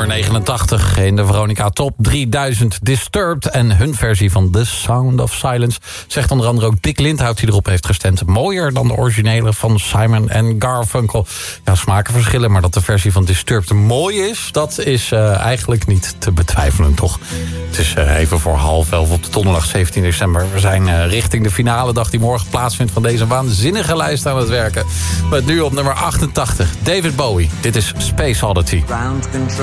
nummer 89 in de Veronica Top 3000 Disturbed. En hun versie van The Sound of Silence zegt onder andere ook Dick Lindhout die erop heeft gestemd. Mooier dan de originele van Simon en Garfunkel. Ja, smaken verschillen, maar dat de versie van Disturbed mooi is, dat is eigenlijk niet te betwijfelen, toch? Het is even voor 10:30 op de donderdag 17 december. We zijn richting de finale dag die morgen plaatsvindt van deze waanzinnige lijst aan het werken. Met nu op nummer 88, David Bowie. Dit is Space Oddity.